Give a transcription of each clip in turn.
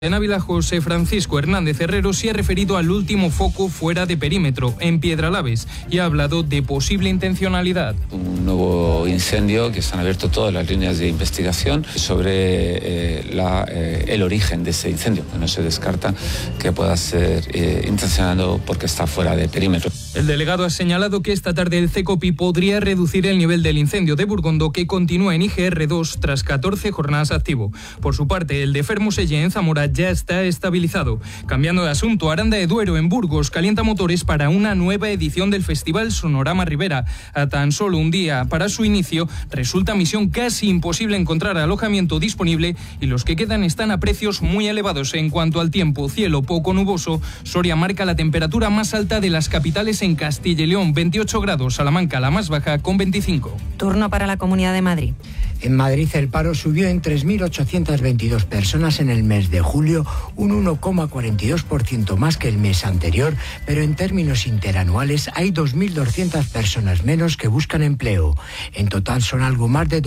En Ávila, José Francisco Hernández Herrero se ha referido al último foco fuera de perímetro, en Piedralaves, y ha hablado de posible intencionalidad. Un nuevo incendio que se han abierto todas las líneas de investigación sobre el origen de ese incendio. No se descarta que pueda ser intencionado porque está fuera de perímetro. El delegado ha señalado que esta tarde el CECOPI podría reducir el nivel del incendio de Burgondo, que continúa en IGR2 tras 14 jornadas activo. Por su parte, el de Fermoselle en Zamora ya está estabilizado. Cambiando de asunto, Aranda de Duero en Burgos calienta motores para una nueva edición del Festival Sonorama Ribera. A tan solo un día para su inicio, resulta misión casi imposible encontrar alojamiento disponible y los que quedan están a precios muy elevados. En cuanto al tiempo, cielo poco nuboso. Soria marca la temperatura más alta de las capitales en Castilla y León, 28 grados. Salamanca la más baja con 25. Turno para la Comunidad de Madrid. En Madrid el paro subió en 3.822 personas en el mes de julio, un 1,42% más que el mes anterior, pero en términos interanuales hay 2.200 personas menos que buscan empleo. En total son algo más de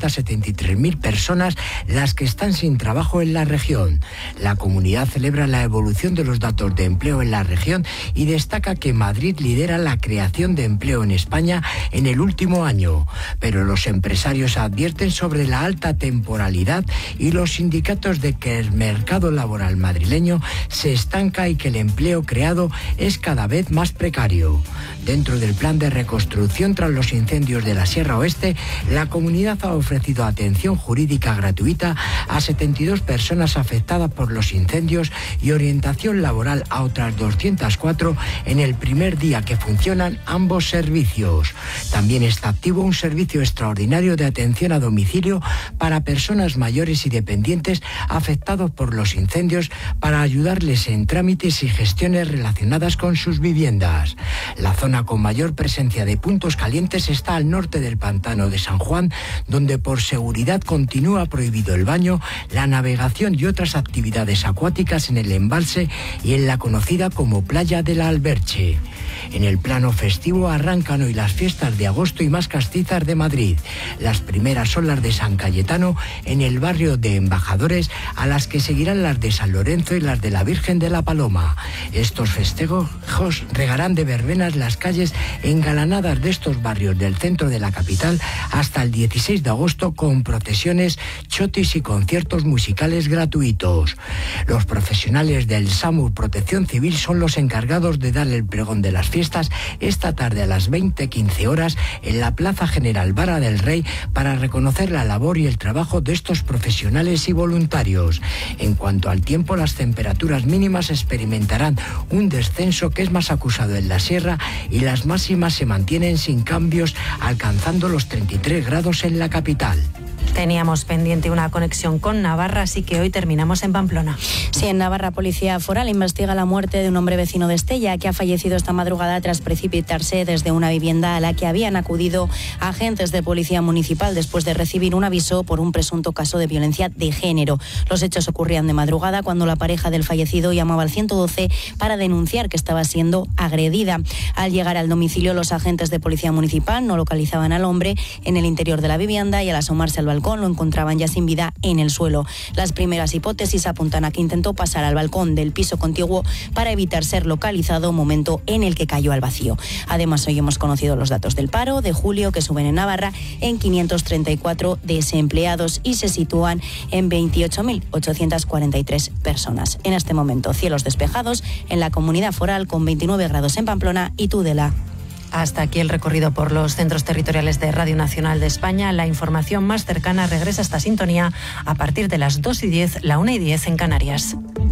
273.000 personas las que están sin trabajo en la región. La comunidad celebra la evolución de los datos de empleo en la región y destaca que Madrid lidera la creación de empleo en España en el último año, pero los empresarios advierten sobre la alta temporalidad y los sindicatos de que el mercado laboral madrileño se estanca y que el empleo creado es cada vez más precario. Dentro del plan de reconstrucción tras los incendios de la Sierra Oeste, la comunidad ha ofrecido atención jurídica gratuita a 72 personas afectadas por los incendios y orientación laboral a otras 204 en el primer día que funcionan ambos servicios. También está activo un servicio extraordinario de atención a domicilio para personas mayores y dependientes afectados por los incendios para ayudarles en trámites y gestiones relacionadas con sus viviendas. La zona con mayor presencia de puntos calientes está al norte del pantano de San Juan, donde por seguridad continúa prohibido el baño, la navegación y otras actividades acuáticas en el embalse y en la conocida como Playa de la Alberche. En el plano festivo arrancan hoy las fiestas de agosto y más castizas de Madrid. Las primeras son las de San Cayetano en el barrio de Embajadores, a las que seguirán las de San Lorenzo y las de la Virgen de la Paloma. Estos festejos regarán de verbenas las calles engalanadas de estos barrios del centro de la capital hasta el 16 de agosto con procesiones, chotis y conciertos musicales gratuitos. Los profesionales del SAMUR Protección Civil son los encargados de dar el pregón de las fiestas esta tarde a las 20:15 horas en la Plaza General Vara del Rey para reconocer la labor y el trabajo de estos profesionales y voluntarios. En cuanto al tiempo, las temperaturas mínimas experimentarán un descenso que es más acusado en la sierra y las máximas se mantienen sin cambios, alcanzando los 33 grados en la capital. Teníamos pendiente una conexión con Navarra, así que hoy terminamos en Pamplona. Sí, en Navarra, Policía Foral investiga la muerte de un hombre vecino de Estella que ha fallecido esta madrugada tras precipitarse desde una vivienda a la que habían acudido agentes de Policía Municipal después de recibir un aviso por un presunto caso de violencia de género. Los hechos ocurrían de madrugada cuando la pareja del fallecido llamaba al 112 para denunciar que estaba siendo agredida. Al llegar al domicilio, los agentes de Policía Municipal no localizaban al hombre en el interior de la vivienda y al asomarse al balcón lo encontraban ya sin vida en el suelo. Las primeras hipótesis apuntan a que intentó pasar al balcón del piso contiguo para evitar ser localizado, momento en el que cayó al vacío. Además, hoy hemos conocido los datos del paro de julio, que suben en Navarra en 534 desempleados y se sitúan en 28.843 personas. En este momento, cielos despejados en la Comunidad Foral con 29 grados en Pamplona y Tudela. Hasta aquí el recorrido por los centros territoriales de Radio Nacional de España. La información más cercana regresa a esta sintonía a partir de las 2:10, la 1:10 en Canarias.